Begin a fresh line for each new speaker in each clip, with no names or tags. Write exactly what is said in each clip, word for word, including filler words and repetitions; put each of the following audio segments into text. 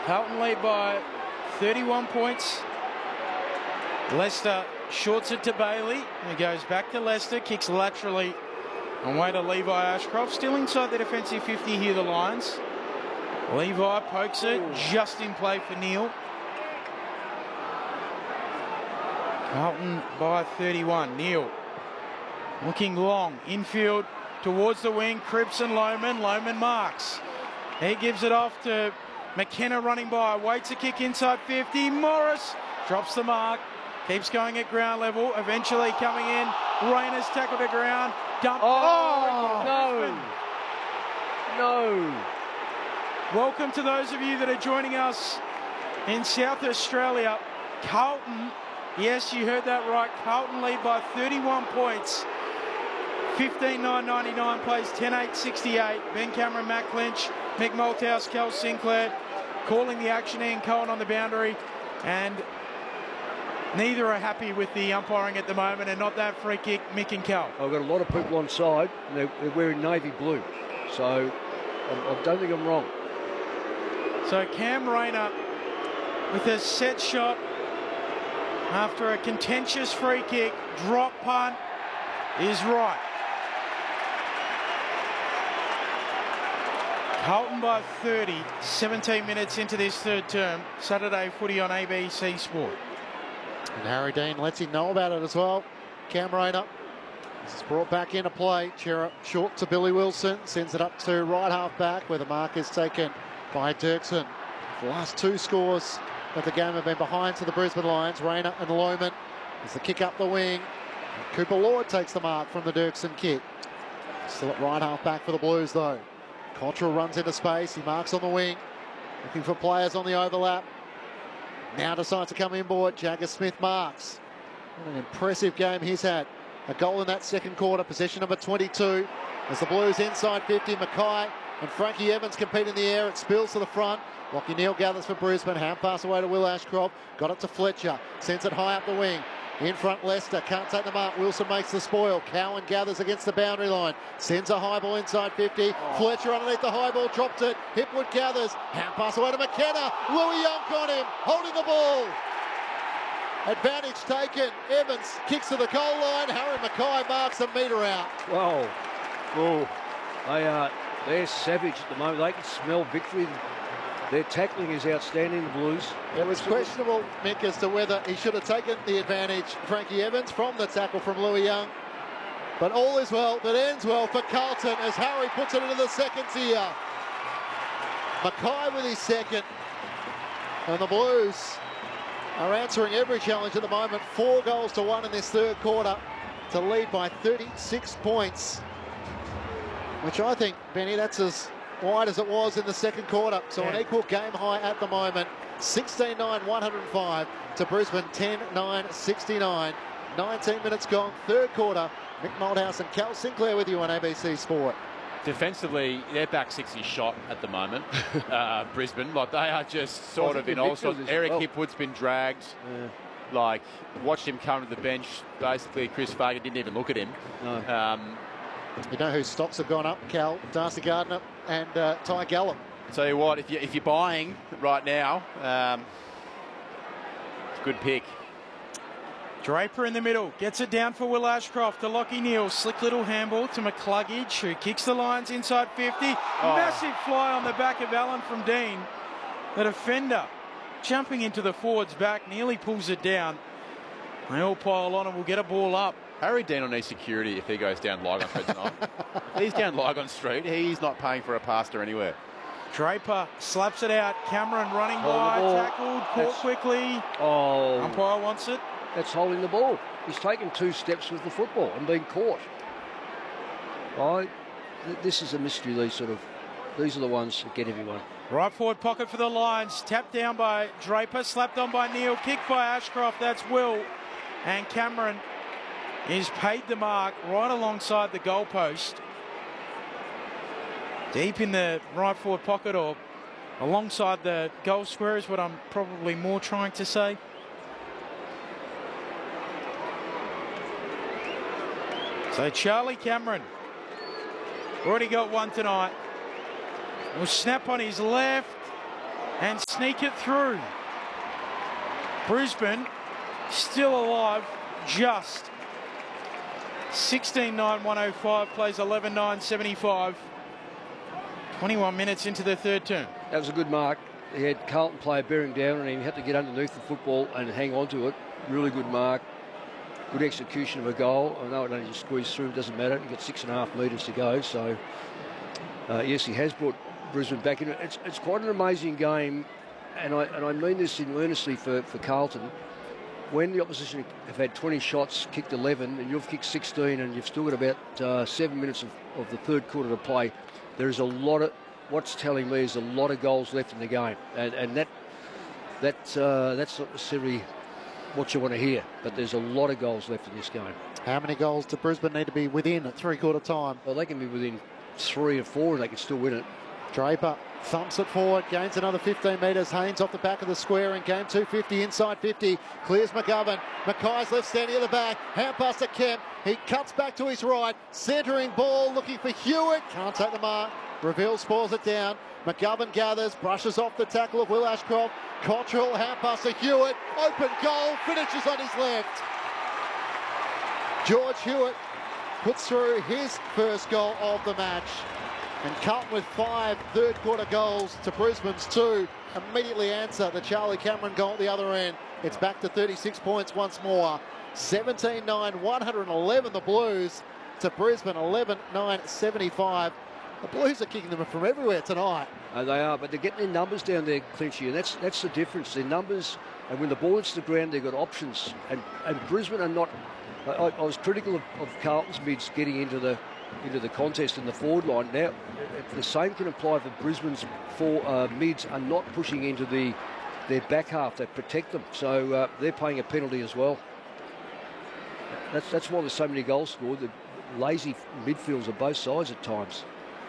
Carlton lead by thirty-one points. Leicester shorts it to Bailey. It goes back to Leicester, kicks laterally away to Levi Ashcroft. Still inside the defensive fifty here, the Lions. Levi pokes it, just in play for Neil. Carlton by thirty-one. Neil looking long, infield towards the wing. Cripps and Lohman. Lohman marks. He gives it off to McKenna running by. Waits a kick inside fifty. Morris drops the mark. Keeps going at ground level. Eventually coming in. Rayner's tackled to ground. Dumped.
Oh, no. No.
Welcome to those of you that are joining us in South Australia. Carlton, yes, you heard that right. Carlton lead by thirty-one points. fifteen nine ninety-nine plays ten eight sixty-eight. Ben Cameron, Matt Clinch, Mick Malthouse, Kel Sinclair calling the action. Ian Cohen on the boundary. And neither are happy with the umpiring at the moment, and not that free kick, Mick and Cal.
I've got a lot of people on side, and they're, they're wearing navy blue. So I, I don't think I'm wrong.
So Cam Rayner with a set shot after a contentious free kick. Drop punt is right. Carlton by thirty, seventeen minutes into this third term. Saturday footy on A B C Sport.
And Harry Dean lets him know about it as well. Cam Rayner. This is brought back into play. Chera short to Billy Wilson. Sends it up to right half back where the mark is taken by Dirksen. The last two scores of the game have been behind to the Brisbane Lions. Rayner and Lohman. As the kick up the wing. And Cooper Lord takes the mark from the Dirksen kick. Still at right half back for the Blues though. Cottrell runs into space. He marks on the wing. Looking for players on the overlap. Now decides to come inboard. Jagger Smith marks. What an impressive game he's had. A goal in that second quarter. Possession number twenty-two. As the Blues inside fifty. Mackay and Frankie Evans compete in the air. It spills to the front. Lachie Neale gathers for Brisbane. Hand pass away to Will Ashcroft. Got it to Fletcher. Sends it high up the wing. In front, Leicester can't take the mark. Wilson makes the spoil. Cowan gathers against the boundary line. Sends a high ball inside fifty. Oh. Fletcher underneath the high ball, dropped it. Hipwood gathers. Hand pass away to McKenna. Louis Young got him, holding the ball. Advantage taken. Evans kicks to the goal line. Harry Mackay marks a metre out.
Whoa. Whoa. They are, they're savage at the moment. They can smell victory. Their tackling is outstanding, the Blues.
It was questionable, Mick, as to whether he should have taken the advantage, Frankie Evans, from the tackle from Louis Young. But all is well that ends well for Carlton as Harry puts it into the seconds here. Mackay with his second. And the Blues are answering every challenge at the moment. Four goals to one in this third quarter to lead by thirty-six points. Which I think, Benny, that's as wide as it was in the second quarter. So yeah. An equal game high at the moment. sixteen nine one oh five to Brisbane ten nine sixty-nine. nineteen minutes gone, third quarter. Mick Malthouse and Cal Sinclair with you on A B C Sport.
Defensively, their back six is shot at the moment. uh, Brisbane, like they are just sort of in all sorts. Eric well. Hipwood's been dragged. Yeah. Like, watched him come to the bench. Basically, Chris Fagan didn't even look at him. No. Um,
You know whose stocks have gone up, Cal? Darcy Gardner and uh, Ty Gallup.
Tell you what, if, you, if you're buying right now, um, it's a good pick.
Draper in the middle, gets it down for Will Ashcroft to Lachie Neale. Slick little handball to McCluggage, who kicks the Lions inside fifty. Oh. Massive fly on the back of Allen from Dean. The defender jumping into the forward's back, nearly pulls it down. They all pile on and will get a ball up.
Harry Dean will need security if he goes down Lygon Street tonight. If he's down Lygon Street, he's not paying for a pasta anywhere.
Draper slaps it out. Cameron running by, tackled, caught That's, quickly.
Oh,
umpire wants it.
That's holding the ball. He's taken two steps with the football and been caught. I, this is a mystery. These sort of, these are the ones that get everyone.
Right forward pocket for the Lions. Tapped down by Draper, slapped on by Neale, kicked by Ashcroft. That's Will, and Cameron is paid the mark right alongside the goalpost. Deep in the right forward pocket or alongside the goal square is what I'm probably more trying to say. So Charlie Cameron already got one tonight. Will snap on his left and sneak it through. Brisbane still alive, just. sixteen nine one oh five, plays eleven nine seventy-five. twenty-one minutes into the third term.
That was a good mark. He had Carlton player bearing down and he had to get underneath the football and hang on to it. Really good mark. Good execution of a goal. I know it only just squeezed through, it doesn't matter. You've got six and a half metres to go. So, uh, yes, he has brought Brisbane back in. It's, it's quite an amazing game, and I, and I mean this in earnestly for, for Carlton. When the opposition have had twenty shots, kicked eleven, and you've kicked sixteen, and you've still got about uh, seven minutes of, of the third quarter to play, there is a lot of, what's telling me is a lot of goals left in the game. And, and that that uh, that's not necessarily what you want to hear, but there's a lot of goals left in this game.
How many goals do Brisbane need to be within at three-quarter time?
Well, they can be within three or four, and they can still win it.
Draper thumps it forward, gains another fifteen metres. Haynes off the back of the square in game two fifty, inside fifty. Clears McGovern. Mackay's left standing at the back. Hand pass to Kemp. He cuts back to his right. Centering ball, looking for Hewitt. Can't take the mark. Reveal spoils it down. McGovern gathers, brushes off the tackle of Will Ashcroft. Cottrell, hand pass to Hewitt. Open goal, finishes on his left. George Hewitt puts through his first goal of the match. And Carlton with five third quarter goals to Brisbane's two. Immediately answer the Charlie Cameron goal at the other end. It's back to thirty-six points once more. seventeen nine, one eleven the Blues to Brisbane, eleven nine seventy-five. The Blues are kicking them from everywhere tonight.
Uh, they are, but they're getting their numbers down there, Clinchy, and that's that's the difference. Their numbers, and when the ball hits the ground, they've got options. And, and Brisbane are not. I, I was critical of, of Carlton's mids getting into the into the contest in the forward line. Now, the same can apply for Brisbane's four uh, mids are not pushing into the their back half. They protect them, so uh, they're paying a penalty as well. That's that's why there's so many goals scored. The lazy midfields on both sides at times.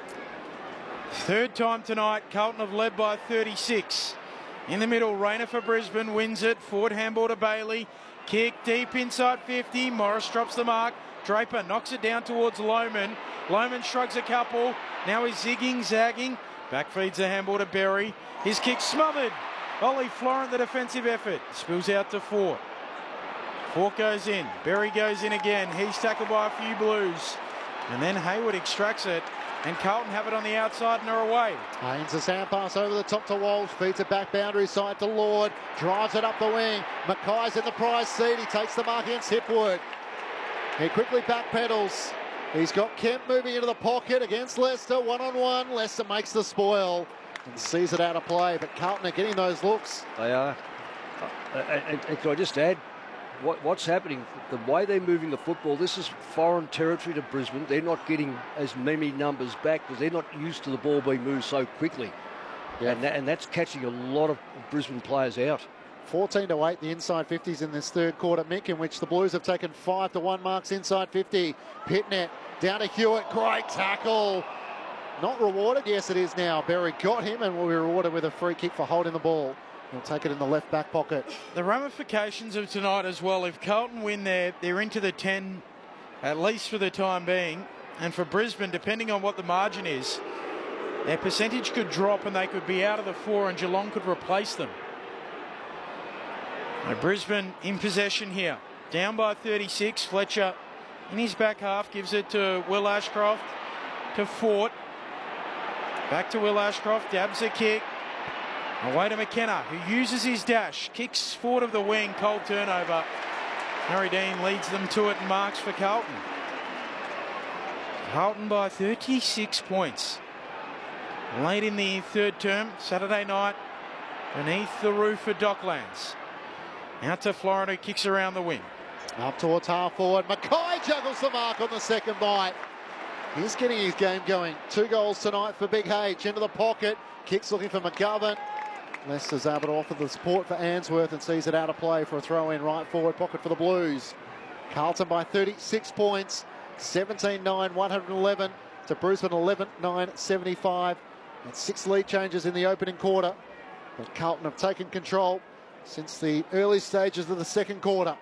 Third time tonight, Carlton have led by thirty-six. In the middle, Rayner for Brisbane, wins it. Forward handball to Bailey. Kick deep inside fifty. Morris drops the mark. Draper knocks it down towards Lohman. Lohman shrugs a couple. Now he's zigging, zagging. Back feeds the handball to Berry. His kick smothered. Ollie Florent, the defensive effort. Spills out to Fort. Fort goes in. Berry goes in again. He's tackled by a few Blues. And then Hayward extracts it. And Carlton have it on the outside and are away.
Haynes' hand pass over the top to Walsh. Feeds it back boundary side to Lord. Drives it up the wing. Mackay's in the prize seat. He takes the mark against Hipwood. He quickly backpedals. He's got Kemp moving into the pocket against Leicester. One-on-one. Leicester makes the spoil and sees it out of play. But Carlton are getting those looks.
They are. Uh, and, and can I just add, what, what's happening, the way they're moving the football, this is foreign territory to Brisbane. They're not getting as many numbers back because they're not used to the ball being moved so quickly. Yeah. And, that, and that's catching a lot of Brisbane players out.
fourteen to eight, the inside fifties in this third quarter, Mick, in which the Blues have taken five to one marks inside fifty. Pitnet down to Hewitt. Great tackle. Not rewarded. Yes, it is now. Berry got him and will be rewarded with a free kick for holding the ball. He'll take it in the left back pocket.
The ramifications of tonight as well, if Carlton win there, they're into the ten, at least for the time being. And for Brisbane, depending on what the margin is, their percentage could drop and they could be out of the four and Geelong could replace them. Now Brisbane in possession here. Down by thirty-six. Fletcher in his back half gives it to Will Ashcroft, to Fort. Back to Will Ashcroft, dabs a kick. Away to McKenna, who uses his dash, kicks forward of the wing, cold turnover. Harry Dean leads them to it and marks for Carlton. Carlton by thirty-six points. Late in the third term, Saturday night, beneath the roof of Docklands. Out to Florent, who kicks around the wing.
Up towards half forward. Mackay juggles the mark on the second bite. He's getting his game going. Two goals tonight for Big H. Into the pocket. Kicks looking for McGovern. Leicester's able to offer the support for Answorth and sees it out of play for a throw in right forward pocket for the Blues. Carlton by thirty-six points. seventeen nine, one eleven to Brisbane, eleven nine seventy-five. And six lead changes in the opening quarter. But Carlton have taken control since the early stages of the second quarter.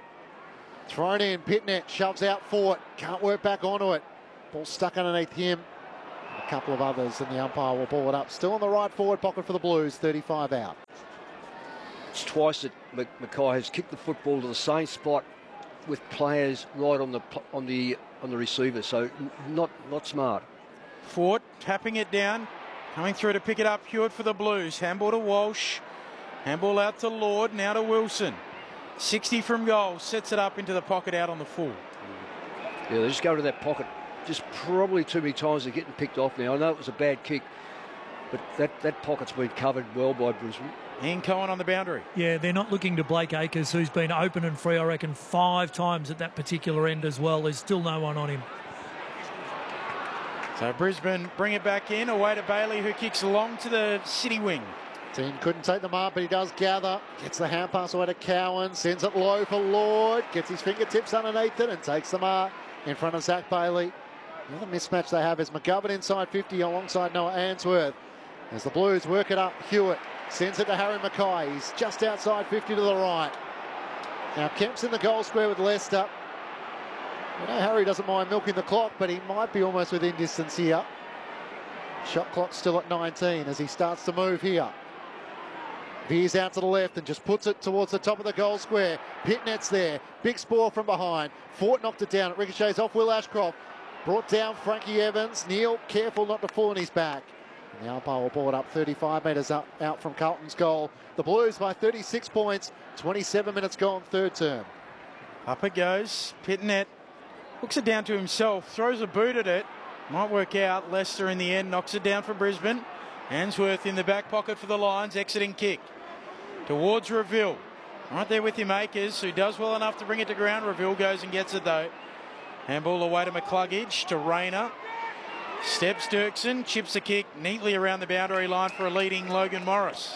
Thrown in, Pitnet shoves out Fort. Can't work back onto it. Ball stuck underneath him. A couple of others, and the umpire will ball it up. Still in the right forward pocket for the Blues, thirty-five out.
It's twice that Mackay has kicked the football to the same spot with players right on the on the on the receiver, so not not smart.
Ford tapping it down, coming through to pick it up. Hewitt for the Blues. Handball to Walsh. Handball out to Lord. Now to Wilson. sixty from goal. Sets it up into the pocket out on the full.
Yeah, they just go to that pocket just probably too many times. They're getting picked off now. I know it was a bad kick, but that, that pocket's been covered well by Brisbane.
Ian Cohen on the boundary.
Yeah, they're not looking to Blake Acres, who's been open and free, I reckon, five times at that particular end as well. There's still no one on him.
So Brisbane bring it back in, away to Bailey, who kicks along to the city wing.
Dean couldn't take them up, but he does gather. Gets the hand pass away to Cowan, sends it low for Lord, gets his fingertips underneath it and takes the mark in front of Zach Bailey. Another mismatch they have is McGovern inside fifty alongside Noah Answorth. As the Blues work it up, Hewitt sends it to Harry Mackay. He's just outside fifty to the right. Now Kemp's in the goal square with Leicester. I know Harry doesn't mind milking the clock, but he might be almost within distance here. Shot clock still at nineteen as he starts to move here. Veers out to the left and just puts it towards the top of the goal square. Pitnet's there. Big spore from behind. Fort knocked it down. It ricochets off Will Ashcroft. Brought down Frankie Evans. Neil careful not to fall on his back. And the umpire will ball it up thirty-five metres up, out from Carlton's goal. The Blues by thirty-six points. twenty-seven minutes gone, third term.
Up it goes. Pitnet hooks it down to himself. Throws a boot at it. Might work out. Leicester in the end knocks it down for Brisbane. Answorth in the back pocket for the Lions. Exiting kick towards Reville. Right there with him, Akers, who does well enough to bring it to ground. Reville goes and gets it though. Handball away to McCluggage, to Rayner. Steps Dirksen, chips the kick neatly around the boundary line for a leading Logan Morris.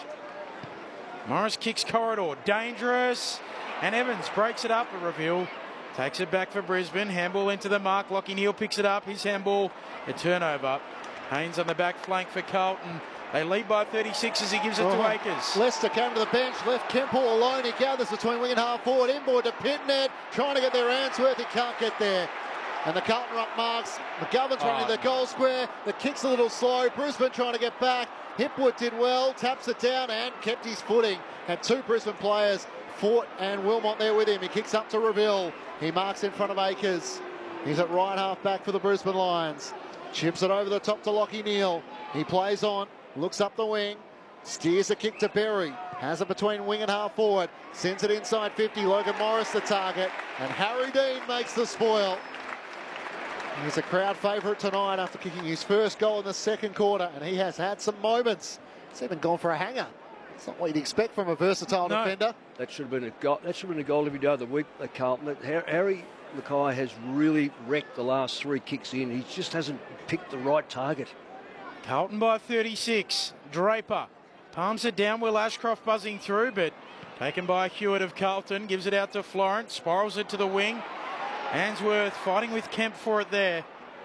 Morris kicks corridor, dangerous. And Evans breaks it up, but Reville takes it back for Brisbane. Handball into the mark. Lockie Neal picks it up. His handball, a turnover. Haynes on the back flank for Carlton. They lead by thirty-six as he gives it oh, to Akers.
Leicester came to the bench, left Kemple alone. He gathers between wing and half forward. Inboard to Pitnet, trying to get there. Answorth, he can't get there. And the Carlton ruck marks. McGovern's oh, running to the goal square. The kick's a little slow. Brisbane trying to get back. Hipwood did well, taps it down and kept his footing. Had two Brisbane players, Fort and Wilmot, there with him. He kicks up to Reville. He marks in front of Akers. He's at right half back for the Brisbane Lions. Chips it over the top to Lockie Neal. He plays on, looks up the wing, steers a kick to Berry. Has it between wing and half forward. Sends it inside fifty. Logan Morris the target. And Harry Dean makes the spoil. He's a crowd favourite tonight after kicking his first goal in the second quarter. And he has had some moments. He's even gone for a hanger. It's not what you'd expect from a versatile no. defender.
That should have been a goal. That should have been a goal every day of the week at Carlton. Harry Mackay has really wrecked the last three kicks in. He just hasn't picked the right target.
Carlton by thirty-six. Draper palms it down. Will Ashcroft buzzing through, but taken by Hewitt of Carlton. Gives it out to Florence. Spirals it to the wing. Answorth fighting with Kemp for it there.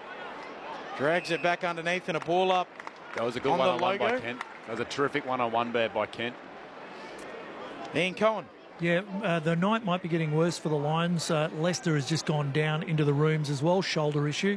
Drags it back underneath and a ball up.
That was a good one-on-one by Kent. That was a terrific one-on-one there by Kent.
Ian Cohen.
Yeah, uh, the night might be getting worse for the Lions. Uh, Leicester has just gone down into the rooms as well, shoulder issue.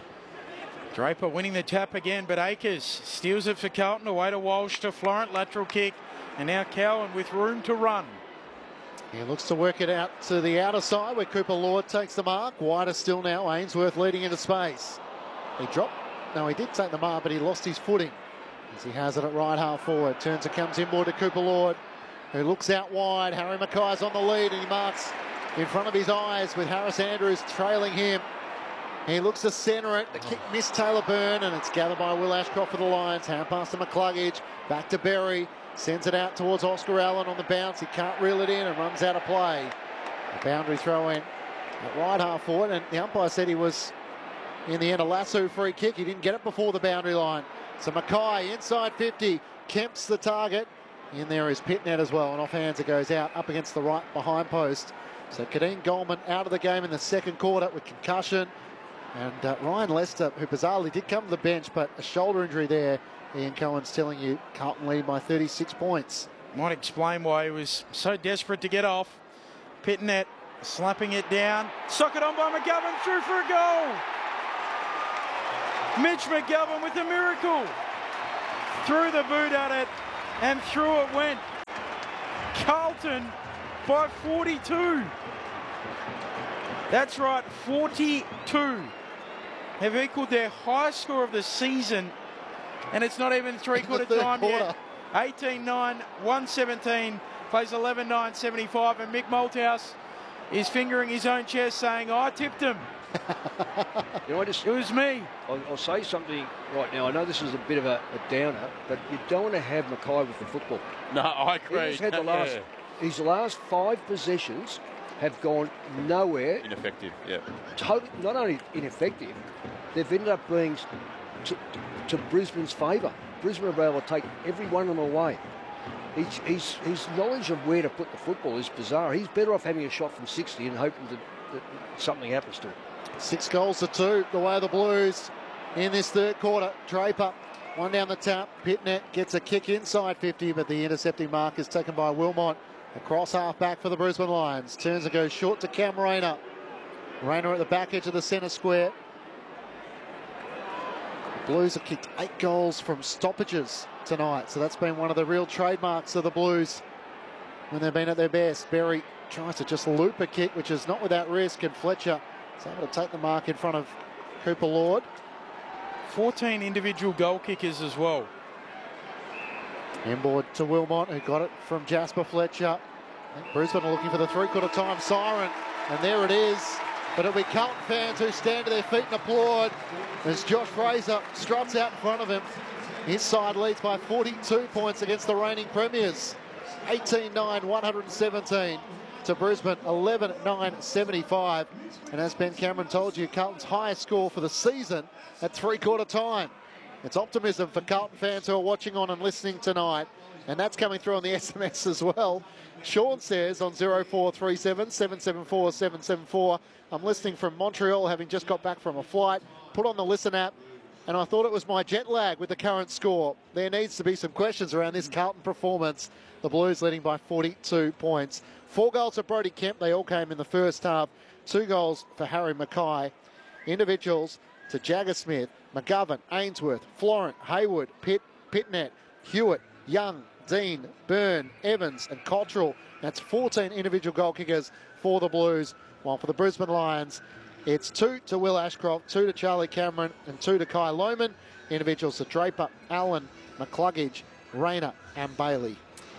Draper winning the tap again, but Akers steals it for Carlton. Away to Walsh, to Florent, lateral kick. And now Cowan with room to run.
He looks to work it out to the outer side where Cooper Lord takes the mark. Wider still now, Ainsworth leading into space. He dropped, no he did take the mark, but he lost his footing as he has it at right half forward. Turns and comes inboard to Cooper Lord, who looks out wide. Harry Mackay's on the lead and he marks in front of his eyes with Harris Andrews trailing him. He looks to centre it. The kick missed Taylor Byrne and it's gathered by Will Ashcroft for the Lions. Hand pass to McCluggage. Back to Berry. Sends it out towards Oscar Allen on the bounce. He can't reel it in and runs out of play. A boundary throw in at right half forward. And the umpire said he was, in the end, a lasso free kick. He didn't get it before the boundary line. So Mackay inside fifty. Kemp's the target. In there is Pitnet as well. And off hands it goes out up against the right behind post. So Kadeem Goldman out of the game in the second quarter with concussion. And uh, Ryan Lester, who bizarrely did come to the bench, but a shoulder injury there. Ian Cohen's telling you Carlton lead by thirty-six points.
Might explain why he was so desperate to get off. Pitnet slapping it down. Socket on by McGovern, through for a goal. Mitch McGovern with a miracle. Threw the boot at it and through it went. Carlton by forty-two. That's right, forty-two. Have equalled their highest score of the season, and it's not even three-quarter time
quarter.
yet. eighteen nine, one seventeen, plays eleven nine seventy-five, and Mick Malthouse is fingering his own chest saying, I tipped him.
You know, I just,
It was me.
I'll, I'll say something right now. I know this is a bit of a, a downer, but you don't want to have Mackay with the football.
No, I agree.
He's had the last,
Yeah.
his last five possessions have gone nowhere.
Ineffective, yeah.
Totally, not only ineffective, they've ended up being to, to Brisbane's favour. Brisbane are able to take every one of them away. He's, he's, his knowledge of where to put the football is bizarre. He's better off having a shot from sixty and hoping that, that something happens to him.
Six goals to two, the way of the Blues in this third quarter. Draper, one down the tap. Pitnet gets a kick inside fifty, but the intercepting mark is taken by Wilmot. Across half back for the Brisbane Lions. Turns and goes short to Cam Rayner. Rayner at the back edge of the centre square. The Blues have kicked eight goals from stoppages tonight, so that's been one of the real trademarks of the Blues when they've been at their best. Berry tries to just loop a kick, which is not without risk, and Fletcher is able to take the mark in front of Cooper Lord.
fourteen individual goal kickers as well.
Inboard to Wilmot, who got it from Jasper Fletcher. I think Brisbane are looking for the three-quarter time siren, and there it is. But it'll be Carlton fans who stand to their feet and applaud as Josh Fraser struts out in front of him. His side leads by forty-two points against the reigning premiers. eighteen nine, one seventeen to Brisbane, eleven nine seventy-five. And as Ben Cameron told you, Carlton's highest score for the season at three-quarter time. It's optimism for Carlton fans who are watching on and listening tonight. And that's coming through on the S M S as well. Sean says on zero four three seven, seven seven four, seven seven four, I'm listening from Montreal, having just got back from a flight, put on the Listen app, and I thought it was my jet lag with the current score. There needs to be some questions around this Carlton performance. The Blues leading by forty-two points. Four goals for Brodie Kemp. They all came in the first half. Two goals for Harry Mackay. Individuals to Jagger Smith, McGovern, Ainsworth, Florent, Hayward, Pitt, Pitnet, Hewitt, Young, Dean, Byrne, Evans and Cottrell. That's fourteen individual goal kickers for the Blues. While for the Brisbane Lions, it's two to Will Ashcroft, two to Charlie Cameron and two to Kai Lohmann. Individuals to Draper, Allen, McCluggage, Rayner and Bailey.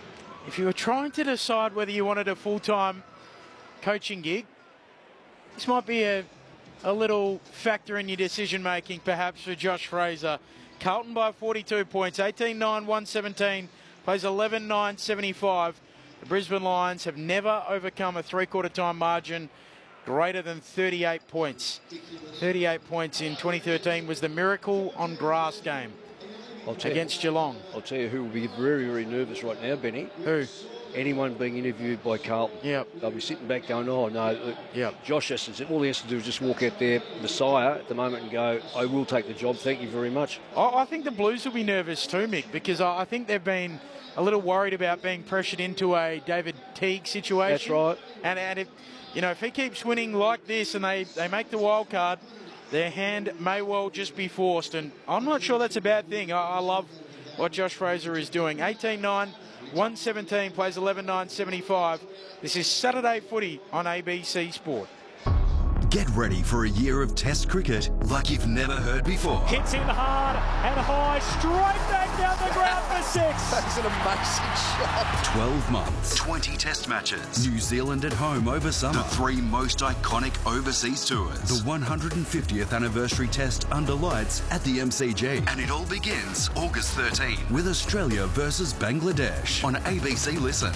If you were trying to decide whether you wanted a full-time coaching gig, this might be a, a little factor in your decision-making, perhaps, for Josh Fraser. Carlton by forty-two points, eighteen nine, one seventeen, plays eleven nine seventy-five. The Brisbane Lions have never overcome a three-quarter time margin greater than thirty-eight points. thirty-eight points in twenty thirteen was the Miracle on Grass game against
you,
Geelong.
I'll tell you who will be very, very nervous right now, Benny.
Who?
Anyone being interviewed by Carlton.
Yep.
They'll be sitting back going, oh, no. Look,
yep.
Josh has to, all he has to do is just walk out there, Messiah, at the moment and go, I will take the job, thank you very much.
I, I think the Blues will be nervous too, Mick, because I, I think they've been a little worried about being pressured into a David Teague situation.
That's right.
And, and if, you know, if he keeps winning like this and they, they make the wild card, their hand may well just be forced. And I'm not sure that's a bad thing. I, I love what Josh Fraser is doing. eighteen nine, one seventeen, plays eleven nine seventy-five. This is Saturday Footy on A B C Sport.
Get ready for a year of Test cricket like you've never heard before.
Hits in hard and high, straight back down the ground for six.
That's an amazing shot. twelve months, twenty Test matches. New Zealand at home over summer. The three most iconic overseas tours. The one hundred fiftieth anniversary Test under lights at the M C G. And it all begins August thirteenth with Australia versus Bangladesh on A B C Listen.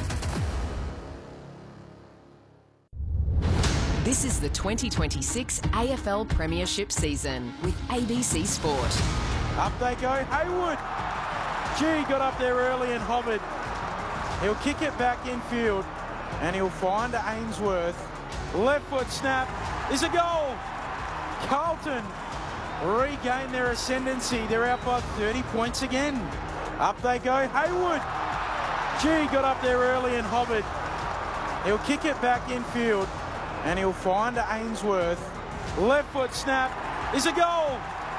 This is the twenty twenty-six A F L Premiership season with A B C Sport.
Up they go, Hayward. Gee, got up there early and hovered. He'll kick it back infield and he'll find Ainsworth. Left foot snap is a goal. Carlton regain their ascendancy. They're out by thirty points again. Up they go, Hayward. Gee, got up there early and hovered. He'll kick it back infield and he'll find Ainsworth. Left foot snap is a goal.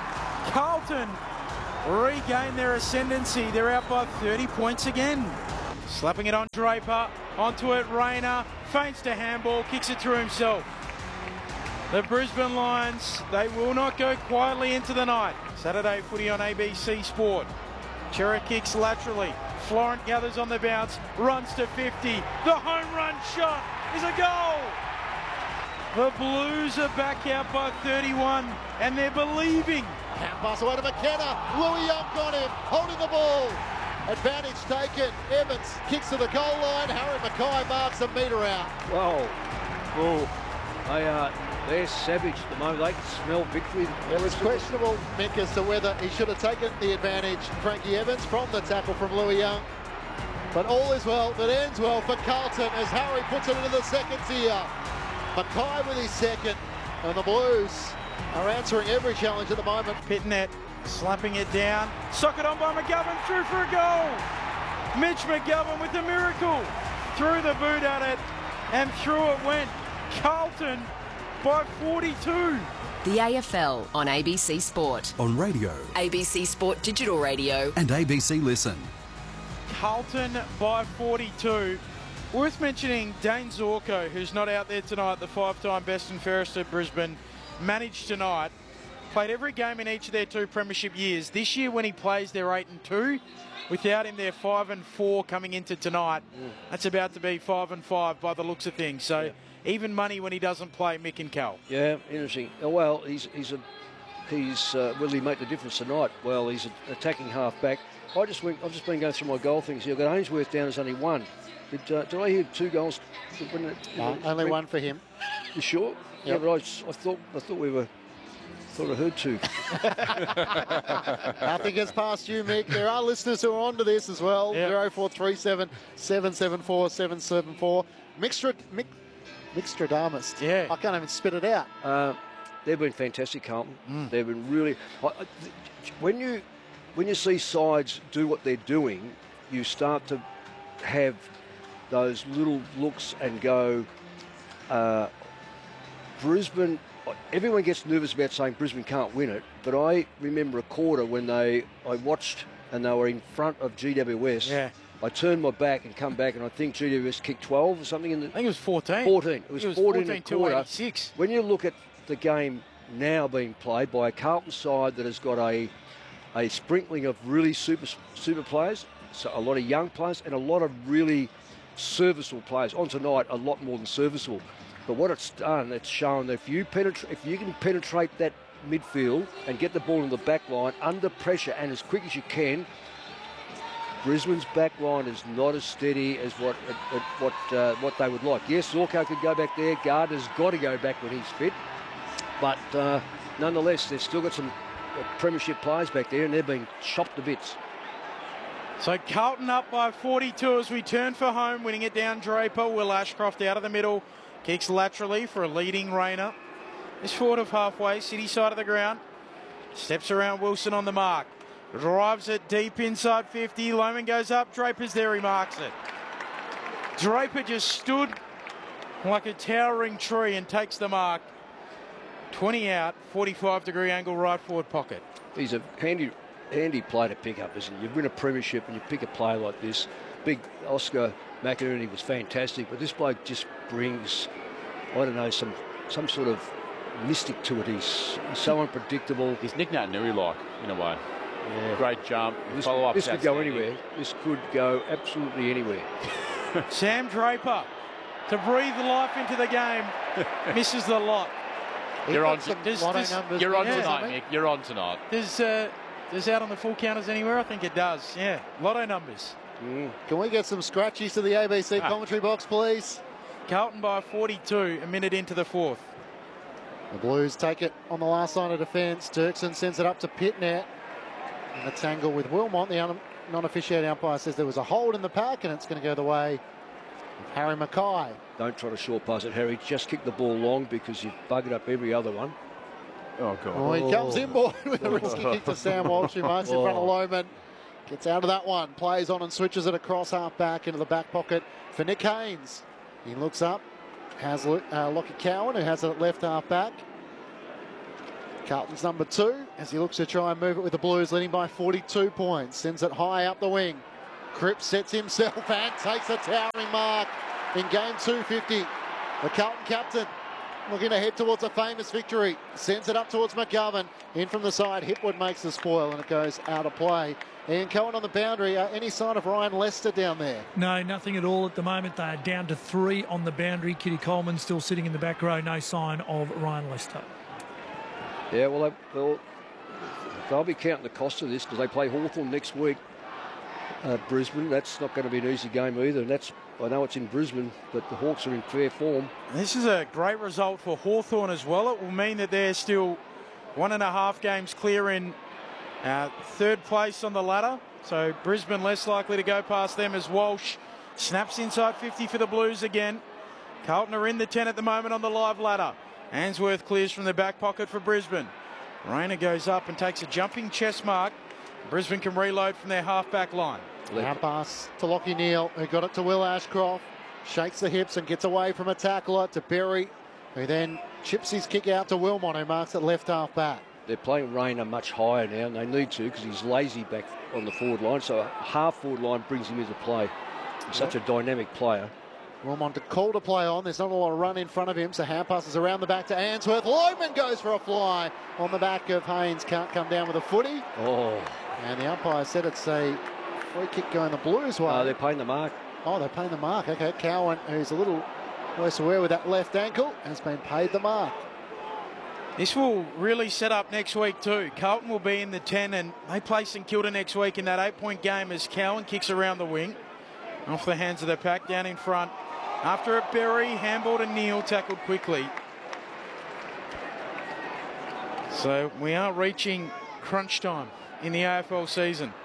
Carlton regain their ascendancy. They're out by thirty points again. Slapping it on Draper. Onto it, Rayner. Feints to handball, kicks it through himself. The Brisbane Lions, they will not go quietly into the night. Saturday footy on A B C Sport. Chera kicks laterally. Florent gathers on the bounce, runs to fifty. The home run shot is a goal. The Blues are back out by thirty-one, and they're believing.
Hand pass away to McKenna. Louis Young got him, holding the ball. Advantage taken. Evans kicks to the goal line. Harry Mackay marks a metre out.
Whoa. Whoa. They are, they're savage at the moment. They can smell victory.
It was questionable, Mick, as to whether he should have taken the advantage, Frankie Evans, from the tackle from Louis Young. But all is well that ends well for Carlton as Harry puts it into the second tier. Mackay with his second, and the Blues are answering every challenge at the moment.
Pitnet slapping it down. Socket on by McGovern, through for a goal. Mitch McGovern with the miracle. Threw the boot at it, and through it went. Carlton by forty-two.
The A F L on A B C Sport.
On radio.
A B C Sport Digital Radio.
And A B C Listen.
Carlton by forty-two. Worth mentioning Dane Zorko, who's not out there tonight, the five-time best and fairest at Brisbane, managed tonight. Played every game in each of their two premiership years. This year when he plays, they're eight and two. Without him, they're five and four coming into tonight. Mm. That's about to be five and five by the looks of things. So yeah. Even money when he doesn't play, Mick and Cal.
Yeah, interesting. Well, he's he's a he's uh, will he make the difference tonight? Well, he's an attacking half-back. I just went, I've just been going through my goal things here. I've got Ainsworth down as only one. Did, uh, did I hear two goals? When it,
no, only one for him.
You sure? Yep. Yeah, but I, I thought I thought we were. Thought I heard two.
Nothing gets past you, Mick. There are listeners who are onto this as well.
Yep.
zero four three seven, seven seven four, seven seven four. Mixtra, Mick, Mixtradamus.
Yeah.
I can't even spit it out.
Uh, they've been fantastic, Carlton. Mm. They've been really. I, I, when you when you see sides do what they're doing, you start to have those little looks and go. Uh, Brisbane. Everyone gets nervous about saying Brisbane can't win it, but I remember a quarter when they I watched and they were in front of G W S.
Yeah.
I turned my back and come back, and I think G W S kicked twelve or something in the.
I think it was fourteen.
fourteen. It was,
it was
fourteen,
fourteen
and a quarter.
eighty-six.
When you look at the game now being played by a Carlton side that has got a a sprinkling of really super super players, so a lot of young players and a lot of really serviceable players. On tonight, a lot more than serviceable. But what it's done, it's shown that if you penetrate, if you can penetrate that midfield and get the ball in the back line under pressure and as quick as you can, Brisbane's back line is not as steady as what uh, what uh, what they would like. Yes, Zorko could go back there. Gardner's got to go back when he's fit. But uh, nonetheless, they've still got some uh, premiership players back there, and they're being chopped to bits.
So Carlton up by forty-two as we turn for home, winning it down Draper. Will Ashcroft out of the middle. Kicks laterally for a leading Rayner. Is forward of halfway, city side of the ground. Steps around Wilson on the mark. Drives it deep inside fifty. Lohmann goes up. Draper's there, he marks it. Draper just stood like a towering tree and takes the mark. twenty out, forty-five degree angle right forward pocket.
He's a handy, handy player to pick up, isn't he? You win a premiership and you pick a player like this. Big Oscar McInerney was fantastic, but this bloke just brings, I don't know, some some sort of mystic to it. He's, he's so unpredictable.
He's Nick Naitanui-like, in a way.
Yeah.
Great jump.
This,
Follow-up.
This could go anywhere. This could go absolutely anywhere.
Sam Draper to breathe life into the game. Misses the lot.
You're on,
does, does,
you're on
yeah,
tonight, Mick. You're on tonight.
Does, uh, does out on the full counters anywhere? I think it does. Yeah. Lotto numbers.
Mm. Can we get some scratchies to the A B C ah. commentary box, please?
Carlton by forty-two, a minute into the fourth.
The Blues take it on the last line of defence. Dirksen sends it up to Pitnet. And a tangle with Wilmot. The non-officiating umpire says there was a hold in the pack, and it's going to go the way of Harry Mackay.
Don't try to short pass it, Harry. Just kick the ball long because you've buggered up every other one.
Oh, God.
Oh, he
oh.
comes in board with a risky kick to Sam Walsh, who most in front of Lohmann. Gets out of that one, plays on and switches it across half back into the back pocket for Nick Haynes. He looks up, has uh, Lockie Cowan, who has it at left half back. Carlton's number two as he looks to try and move it with the Blues, leading by forty-two points. Sends it high up the wing. Cripps sets himself and takes a towering mark in game two fifty. The Carlton captain looking to head towards a famous victory. Sends it up towards McGovern. In from the side, Hipwood makes the spoil and it goes out of play. Ian Cohen on the boundary. Uh, any sign of Ryan Lester down there?
No, nothing at all at the moment. They are down to three on the boundary. Kitty Coleman still sitting in the back row. No sign of Ryan Lester.
Yeah, well, they, they'll, they'll be counting the cost of this because they play Hawthorn next week. Uh, Brisbane, that's not going to be an easy game either. And that's, I know it's in Brisbane, but the Hawks are in fair form.
This is a great result for Hawthorn as well. It will mean that they're still one and a half games clear in uh, third place on the ladder. So Brisbane less likely to go past them as Walsh snaps inside fifty for the Blues again. Carlton are in the ten at the moment on the live ladder. Answorth clears from the back pocket for Brisbane. Rayner goes up and takes a jumping chest mark. Brisbane can reload from their half-back line.
Now pass to Lachie Neale, who got it to Will Ashcroft. Shakes the hips and gets away from a tackler to Berry, who then chips his kick out to Wilmot, who marks it left half-back.
They're playing Rayner much higher now, and they need to because he's lazy back on the forward line. So a half-forward line brings him into play. He's such a dynamic player.
Wilmot to call to play on. There's not a lot of run in front of him, so hand passes around the back to Answorth. Loman goes for a fly on the back of Haynes. Can't come down with a footy.
Oh.
And the umpire said it's a free kick going the Blues way.
Uh, they're paying the mark.
Oh, they're paying the mark. Okay, Cowan, who's a little worse aware with that left ankle, has been paid the mark.
This will really set up next week too. Carlton will be in the ten and they play St Kilda next week in that eight-point game as Cowan kicks around the wing. Off the hands of the pack, down in front. After a Berry, handball to Neale, tackled quickly. So we are reaching crunch time in the A F L season.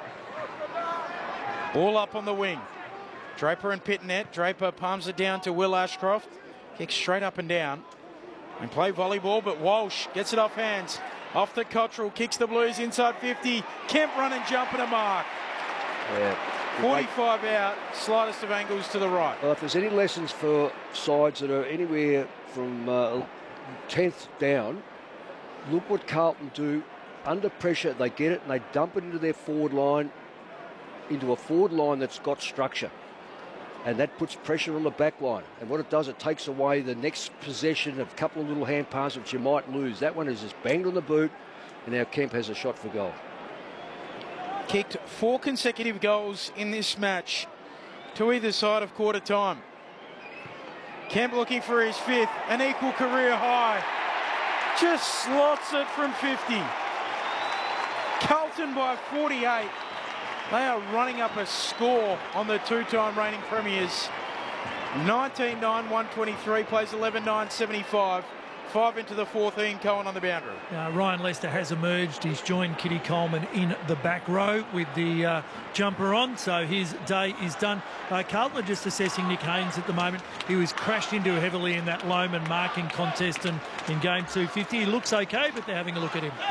Ball up on the wing. Draper and Pittonet. Draper palms it down to Will Ashcroft. Kicks straight up and down. And play volleyball, but Walsh gets it off hands. Off to Cottrell, kicks the Blues inside fifty. Kemp run and jump and a mark.
Yeah.
forty-five out, slightest of angles to the right.
Well, if there's any lessons for sides that are anywhere from uh, tenth down, look what Carlton do. Under pressure, they get it and they dump it into their forward line, into a forward line that's got structure. And that puts pressure on the back line. And what it does, it takes away the next possession of a couple of little hand passes which you might lose. That one is just banged on the boot, and now Kemp has a shot for goal.
Kicked four consecutive goals in this match to either side of quarter time. Kemp looking for his fifth, an equal career high. Just slots it from fifty. Carlton by forty-eight. They are running up a score on the two-time reigning premiers. nineteen nine, one twenty-three, plays eleven nine, seventy-five. Five into the fourteen, Cohen on the boundary.
Uh, Ryan Lester has emerged. He's joined Kitty Coleman in the back row with the uh, jumper on, so his day is done. Uh, Carlton are just assessing Nick Haynes at the moment. He was crashed into heavily in that Loman marking contest and in game two fifty. He looks okay, but they're having a look at him.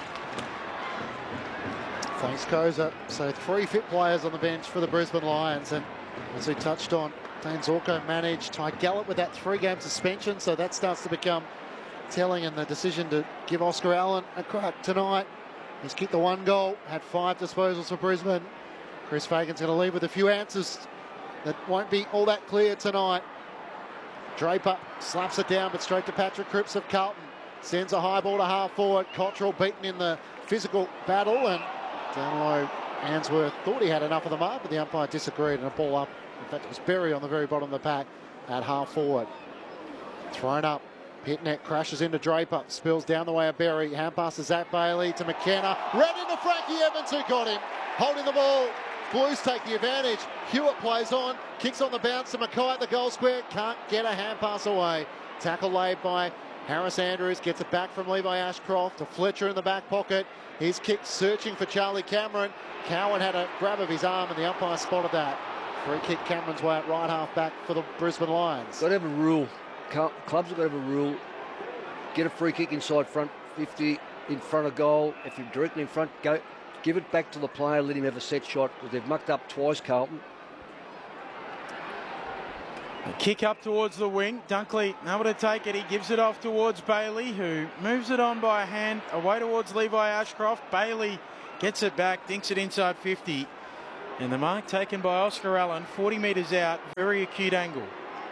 Thanks, Koza. So three fit players on the bench for the Brisbane Lions, and as we touched on, Dane Zorko managed. Ty Gallup with that three-game suspension, so that starts to become telling, and the decision to give Oscar Allen a crack tonight. He's kicked the one goal, had five disposals for Brisbane. Chris Fagan's going to leave with a few answers that won't be all that clear tonight. Draper slaps it down, but straight to Patrick Cripps of Carlton. Sends a high ball to half forward. Cottrell beaten in the physical battle, and down low, Answorth thought he had enough of the mark, but the umpire disagreed, and a ball up. In fact, it was Berry on the very bottom of the pack at half forward. Thrown up. Pittonet crashes into Draper, spills down the way of Berry. Hand pass to Zach Bailey to McKenna. Ran into Frankie Evans, who got him. Holding the ball. Blues take the advantage. Hewitt plays on. Kicks on the bounce to Mackay at the goal square. Can't get a hand pass away. Tackle laid by Harris Andrews. Gets it back from Levi Ashcroft to Fletcher in the back pocket. His kick searching for Charlie Cameron. Cowan had a grab of his arm and the umpire spotted that. Free kick Cameron's way at right half back for the Brisbane Lions.
Got to have a rule. Clubs have got to have a rule. Get a free kick inside front fifty in front of goal. If you're directly in front, go give it back to the player. Let him have a set shot because they've mucked up twice, Carlton.
A kick up towards the wing. Dunkley able to take it. He gives it off towards Bailey, who moves it on by a hand away towards Levi Ashcroft. Bailey gets it back, dinks it inside fifty. And the mark taken by Oscar Allen, forty metres out, very acute angle.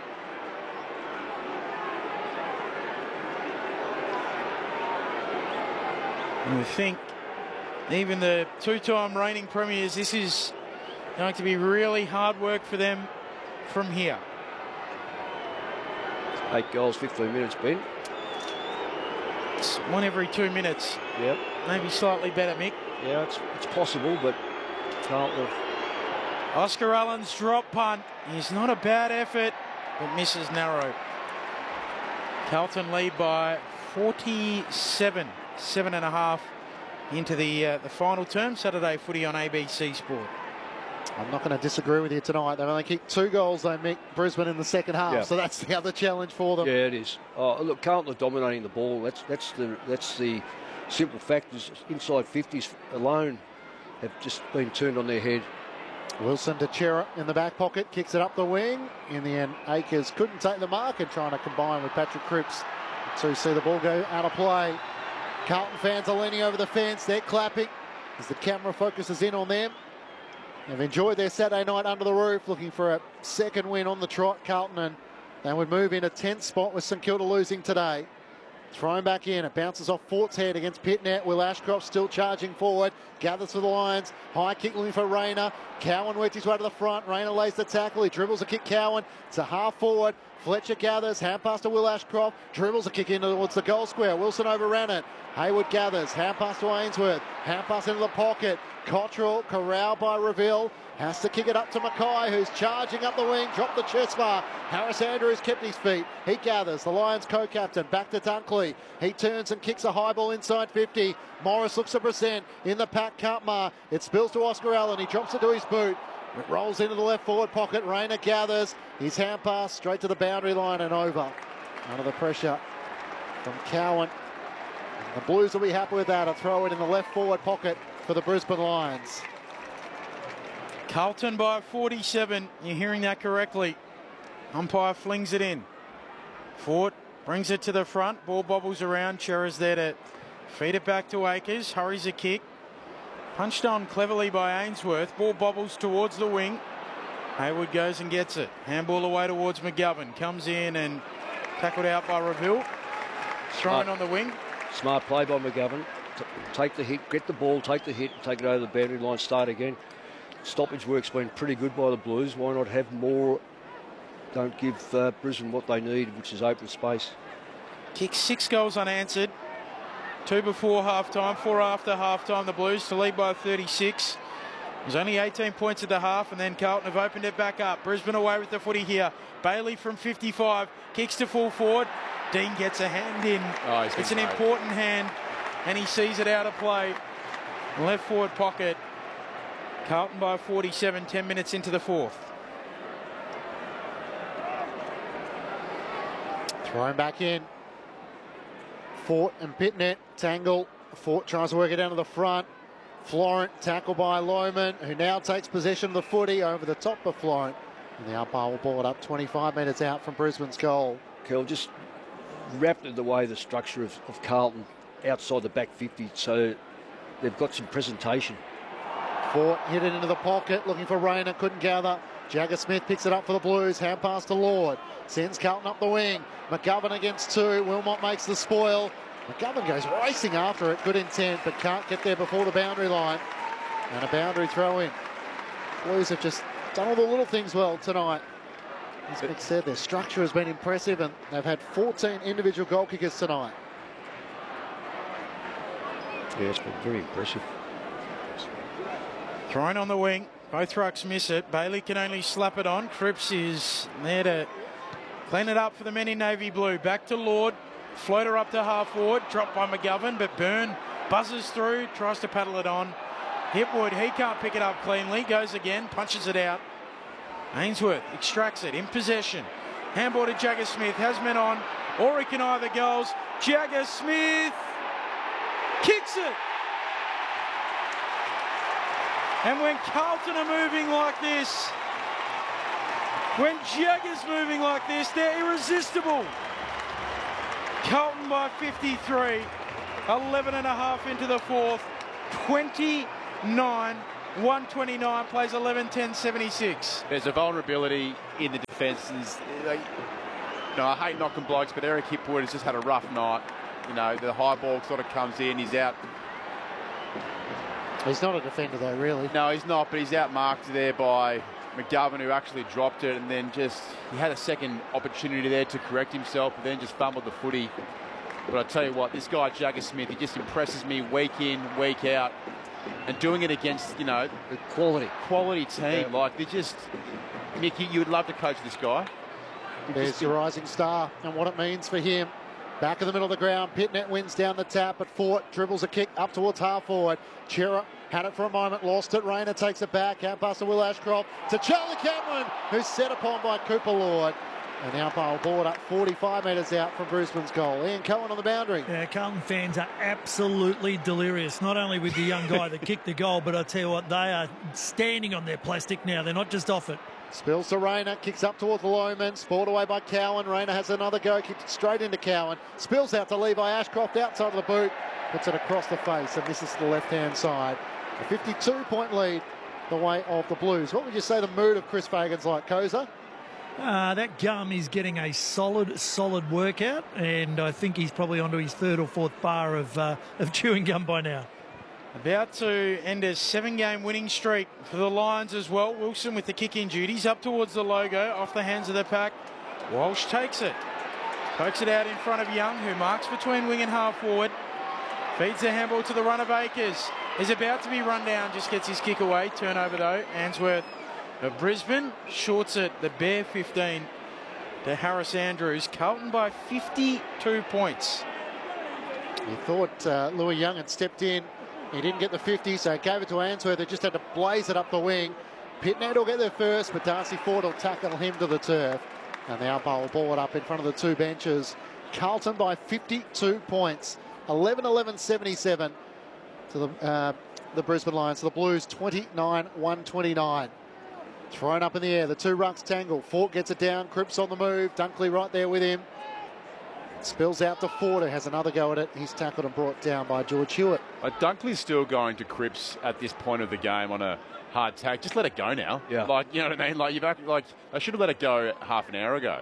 And we think even the two-time reigning premiers, this is going to be really hard work for them from here.
Eight goals, fifteen minutes, Ben.
It's one every two minutes.
Yep.
Maybe slightly better, Mick.
Yeah, it's, it's possible, but Carlton.
Oscar Allen's drop punt is not a bad effort, but misses narrow. Carlton lead by forty-seven, seven and a half into the uh, the final term. Saturday footy on A B C Sport.
I'm not going to disagree with you tonight. They've only kicked two goals, they make Brisbane in the second half,
yeah.
So that's the other challenge for them.
Yeah, it is. Oh, look, Carlton are dominating the ball. That's that's the that's the simple fact. Is inside fifties alone have just been turned on their head.
Wilson to Chera in the back pocket, kicks it up the wing. In the end, Akers couldn't take the mark and trying to combine with Patrick Cripps to see the ball go out of play. Carlton fans are leaning over the fence. They're clapping as the camera focuses in on them. They've enjoyed their Saturday night under the roof, looking for a second win on the trot, Carlton, and they would move in a tenth spot with St Kilda losing today. Thrown back in, it bounces off Fort's head against Pitnet. Will Ashcroft still charging forward, gathers for the Lions. High kick looking for Rayner. Cowan works his way to the front. Rayner lays the tackle. He dribbles a kick Cowan. It's a half forward. Fletcher gathers, hand pass to Will Ashcroft. Dribbles a kick in towards the goal square. Wilson overran it. Hayward gathers, hand pass to Ainsworth. Hand pass into the pocket. Cottrell corralled by Reville. Has to kick it up to Mackay, who's charging up the wing. Dropped the chest bar. Harris Andrews kept his feet. He gathers. The Lions co-captain back to Dunkley. He turns and kicks a high ball inside fifty. Morris looks to present in the pack. Cartmar. It spills to Oscar Allen. He drops it to his boot. It rolls into the left forward pocket. Rayner gathers. His hand pass straight to the boundary line and over. Under the pressure from Cowan. The Blues will be happy with that. A throw it in the left forward pocket for the Brisbane Lions.
Carlton by forty-seven. You're hearing that correctly. Umpire flings it in. Fort brings it to the front. Ball bobbles around. Chera's there to feed it back to Akers. Hurries a kick. Punched on cleverly by Ainsworth. Ball bobbles towards the wing. Hayward goes and gets it. Handball away towards McGovern. Comes in and tackled out by Reville. Thrown
Smart.
on the wing.
Smart play by McGovern. T take the hit, get the ball, take the hit, take it over the boundary line, start again. Stoppage work's been pretty good by the Blues. Why not have more? Don't give uh, Brisbane what they need, which is open space.
Kicked six goals unanswered. Two before half-time, four after half-time. The Blues to lead by thirty-six. There's only eighteen points at the half, and then Carlton have opened it back up. Brisbane away with the footy here. Bailey from fifty-five, kicks to full forward. Dean gets a hand in.
Oh,
it's an
great.
important hand, and he sees it out of play. Left forward pocket. Carlton by forty-seven, ten minutes into the fourth.
Thrown back in. Fort and Pitnet tangle. Fort tries to work it down to the front. Florent tackled by Lohman, who now takes possession of the footy over the top of Florent. And the umpire will ball it up twenty-five metres out from Brisbane's goal.
Kel just wrapped the way the structure of, of Carlton outside the back fifty, so they've got some presentation.
Fort hit it into the pocket, looking for Rayner, couldn't gather. Jagger Smith picks it up for the Blues, hand pass to Lord. Sends Carlton up the wing. McGovern against two, Wilmot makes the spoil. McGovern goes racing after it, good intent, but can't get there before the boundary line. And a boundary throw in. Blues have just done all the little things well tonight. As Mick said, their structure has been impressive, and they've had fourteen individual goal kickers tonight.
Yeah, it's been very impressive.
Thrown on the wing. Both rucks miss it. Bailey can only slap it on. Cripps is there to clean it up for the men in navy blue. Back to Lord. Floater up to half forward. Dropped by McGovern, but Byrne buzzes through. Tries to paddle it on. Hipwood, he can't pick it up cleanly. Goes again. Punches it out. Ainsworth extracts it in possession. Handball to Jagger Smith. Has men on. Or he can either goals. Jagger Smith kicks it. And when Carlton are moving like this, When Jaggers moving like this, they're irresistible. Carlton by fifty-three, eleven and a half into the fourth, twenty-nine, one twenty-nine, plays eleven ten seventy-six.
There's a vulnerability in the defences. Like, no, I hate knocking blokes, but Eric Hipwood has just had a rough night. You know, the high ball sort of comes in, he's out.
He's not a defender though, really.
No, he's not, but he's outmarked there by McGovern, who actually dropped it, and then just, he had a second opportunity there to correct himself, but then just fumbled the footy. But I tell you what, this guy, Jagger Smith, he just impresses me week in, week out, and doing it against, you know,
the quality,
quality team. Yeah. Like, they just, Mickey, you would love to coach this guy.
There's your rising star and what it means for him. Back in the middle of the ground, Pitnet wins down the tap, but Fort dribbles a kick up towards half forward. Chera had it for a moment, lost it. Rayner takes it back, out past to Will Ashcroft to Charlie Cameron, who's set upon by Cooper Lord. And the umpire will board up forty-five metres out from Brisbane's goal. Ian Cohen on the boundary.
Yeah, Carlton fans are absolutely delirious, not only with the young guy that kicked the goal, but I tell you what, they are standing on their plastic now. They're not just off it.
Spills to Rayner, kicks up towards Loman, spoiled away by Cowan. Rayner has another go, kicks it straight into Cowan. Spills out to Levi Ashcroft outside of the boot, puts it across the face and misses the left-hand side. A fifty-two point lead the way of the Blues. What would you say the mood of Chris Fagan's like, Koza?
Uh, that gum is getting a solid, solid workout, and I think he's probably onto his third or fourth bar of, uh, of chewing gum by now.
About to end a seven-game winning streak for the Lions as well. Wilson with the kick-in duties up towards the logo, off the hands of the pack. Walsh takes it. Pokes it out in front of Young, who marks between wing and half forward. Feeds the handball to the run of Akers. Is about to be run down, just gets his kick away. Turnover though. Answorth of Brisbane shorts it, the bare fifteen to Harris Andrews. Carlton by fifty-two points.
You thought uh, Louis Young had stepped in. He didn't get the fifty, so he gave it to Answorth. He just had to blaze it up the wing. Pitnet will get there first, but Darcy Ford will tackle him to the turf. And the umpire will ball it up in front of the two benches. Carlton by fifty-two points. eleven eleven seventy-seven to the, uh, the Brisbane Lions. To the Blues, twenty-nine one twenty-nine. Thrown up in the air. The two rucks tangle. Fort gets it down. Cripps on the move. Dunkley right there with him. Spills out to Ford, who has another go at it. He's tackled and brought down by George Hewitt.
Uh, Dunkley's still going to Cripps at this point of the game on a hard tag. Just let it go now.
Yeah.
Like, you know what I mean? Like, you've act, like I should have let it go half an hour ago.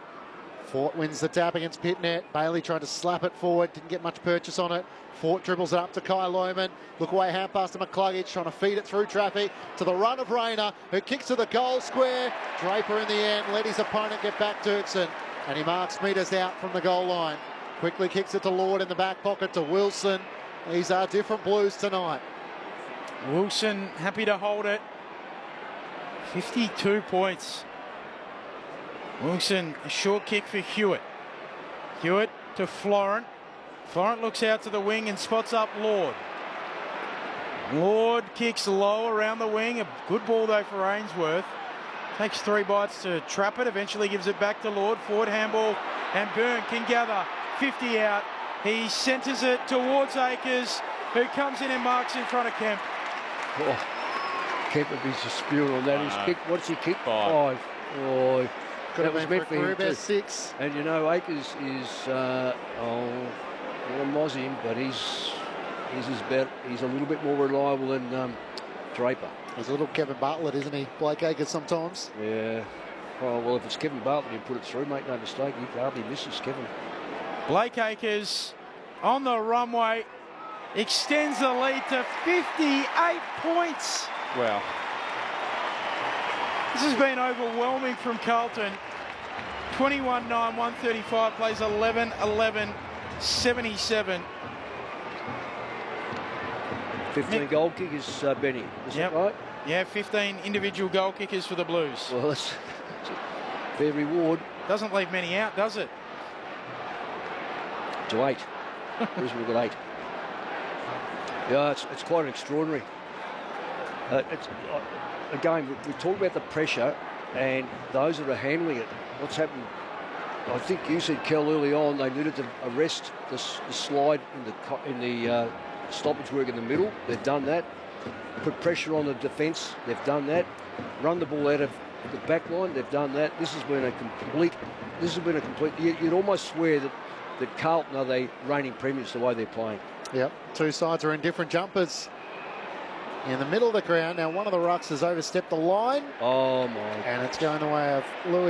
Fort wins the tap against Pitnet. Bailey tried to slap it forward. Didn't get much purchase on it. Fort dribbles it up to Kai Loman. Look away, hand pass to McCluggage, trying to feed it through traffic to the run of Rayner, who kicks to the goal square. Draper in the end, let his opponent get back Dirksen, and he marks metres out from the goal line. Quickly kicks it to Lord in the back pocket to Wilson. These are different Blues tonight.
Wilson happy to hold it. fifty-two points. Wilson, a short kick for Hewitt. Hewitt to Florent. Florent looks out to the wing and spots up Lord. Lord kicks low around the wing. A good ball though for Ainsworth. Takes three bites to trap it. Eventually gives it back to Lord. Forward handball, and Byrne can gather. fifty out. He centres it towards Akers, who comes in and marks in front of Kemp.
Oh, Kemp would be just spewing on that. He's
Uh,
kicked, what's he kicked?
Five.
Five. Oh,
Could
that
have
was
been
meant
for
for
a
him
career
too.
best six.
And you know, Akers is, uh, oh, well, Moz him, but he's he's as bet, he's a little bit more reliable than um, Draper.
He's a little Kevin Bartlett, isn't he? Blake Akers sometimes.
Yeah. Oh, well, if it's Kevin Bartlett, he'll put it through, make no mistake. He hardly misses Kevin.
Blake Akers on the runway extends the lead to fifty-eight points.
Wow.
This has been overwhelming from Carlton. twenty-one nine, one thirty-five, plays eleven eleven seventy-seven.
fifteen
Nick.
goal kickers, uh, Benny. Is
Yep.
that right?
Yeah, fifteen individual goal kickers for the Blues.
Well, that's, that's a fair reward.
Doesn't leave many out, does it?
To eight. Brisbane got eight. Yeah, it's, it's quite extraordinary. Uh, it's, uh, again, we, we talk about the pressure and those that are handling it. What's happened? I think you said, Kel, early on they needed to arrest the, the slide in the co- in the uh, stoppage work in the middle. They've done that. Put pressure on the defence. They've done that. Run the ball out of the back line, they've done that. This has been a complete. This has been a complete. You, you'd almost swear that that Carlton are the reigning premiers the way they're playing.
Yep, two sides are in different jumpers. In the middle of the ground now, one of the rucks has overstepped the line.
Oh my!
And it's going the way of Louis.